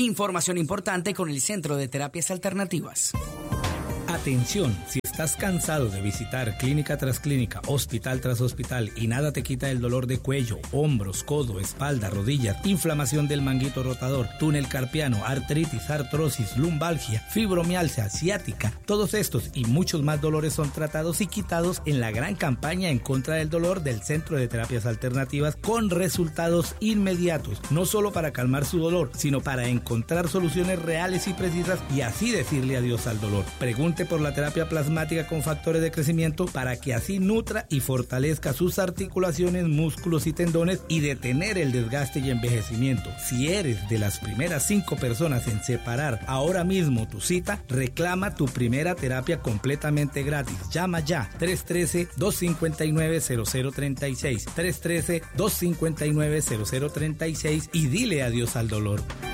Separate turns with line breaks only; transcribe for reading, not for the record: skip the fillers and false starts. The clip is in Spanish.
Información importante con el Centro de Terapias Alternativas.
Atención, si estás cansado de visitar clínica tras clínica, hospital tras hospital y nada te quita el dolor de cuello, hombros, codo, espalda, rodillas, inflamación del manguito rotador, túnel carpiano, artritis, artrosis, lumbalgia, fibromialgia, ciática, todos estos y muchos más dolores son tratados y quitados en la gran campaña en contra del dolor del Centro de Terapias Alternativas con resultados inmediatos, no solo para calmar su dolor, sino para encontrar soluciones reales y precisas y así decirle adiós al dolor. Pregunte por la terapia plasmática con factores de crecimiento para que así nutra y fortalezca sus articulaciones, músculos y tendones y detener el desgaste y envejecimiento. Si eres de las primeras 5 personas en separar ahora mismo tu cita, reclama tu primera terapia completamente gratis. Llama ya 313-259-0036 313-259-0036 y dile adiós al dolor.